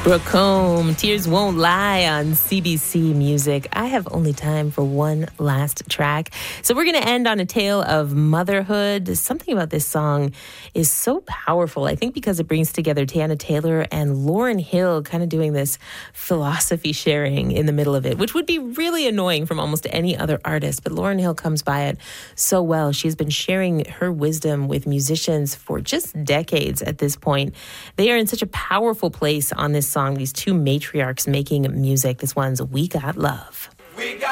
Brooke Combe, Tears Won't Lie on CBC Music. I have only time for one last track. So we're going to end on a tale of motherhood. Something about this song is so powerful. I think because it brings together Teyana Taylor and Lauryn Hill kind of doing this philosophy sharing in the middle of it, which would be really annoying from almost any other artist. But Lauryn Hill comes by it so well. She's been sharing her wisdom with musicians for just decades at this point. They are in such a powerful place on this song, these two matriarchs making music. This one's We Got Love. We got